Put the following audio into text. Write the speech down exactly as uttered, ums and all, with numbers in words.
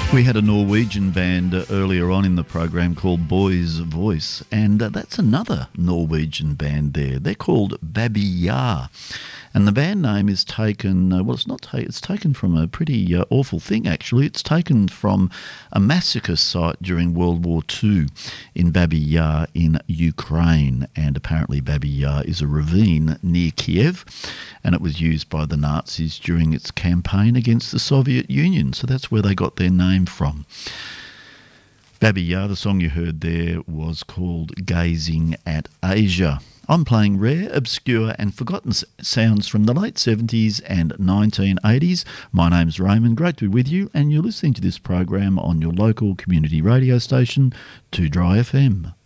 We had a Norwegian band uh, earlier on in the program called Boy's Voice, and uh, that's another Norwegian band there. They're called Babi Yar, and the band name is taken, uh, well, it's not taken, it's taken from a pretty uh, awful thing, actually. It's taken from a massacre site during World War Two in Babi Yar in Ukraine, and apparently Babi Yar is a ravine near Kiev, and it was used by the Nazis during its campaign against the Soviet Union, so that's where they got their name from. Babi Yar, the song you heard there, was called Gazing at Asia. I'm playing rare, obscure and forgotten sounds from the late seventies and nineteen eighties. My name's Raymond, great to be with you, and you're listening to this program on your local community radio station, two Dry F M.